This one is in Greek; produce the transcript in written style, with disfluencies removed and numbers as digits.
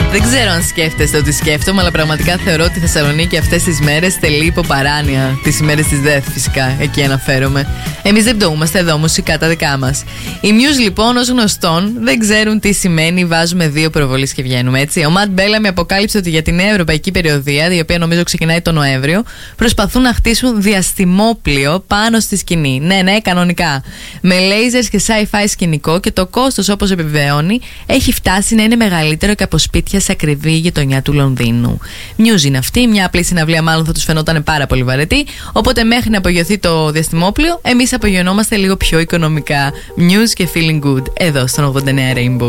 Δεν ξέρω αν σκέφτεστε ότι σκέφτομαι, αλλά πραγματικά θεωρώ ότι η Θεσσαλονίκη αυτές τις μέρες τελεί υποπαράνοια. Τις ημέρες της ΔΕΘ, φυσικά, εκεί αναφέρομαι. Εμείς δεν πτωούμαστε εδώ, μουσικά τα δικά μας. Οι Muse, λοιπόν, ως γνωστόν, δεν ξέρουν τι σημαίνει βάζουμε 2 προβολής και βγαίνουμε, έτσι. Ο Ματ Μπέλαμι αποκάλυψε ότι για τη νέα ευρωπαϊκή περιοδία, η οποία νομίζω ξεκινάει τον Νοέμβριο, προσπαθούν να χτίσουν διαστημόπλιο πάνω στη σκηνή. Ναι, κανονικά. Με lasers και sci-fi σκηνικό, και το κόστος, όπως επιβεβαιώνει, έχει φτάσει να είναι μεγαλύτερο και από σπίτια σε ακριβή γειτονιά του Λονδίνου. Muse είναι αυτή, μια απλή συναυλία μάλλον θα τους φαινόταν πάρα πολύ βαρετή. Οπότε μέχρι να απογειωθεί το διαστημόπλιο, εμείς απογειωνόμαστε λίγο πιο οικονομικά. Muse και Feeling Good, εδώ στον 89 Rainbow.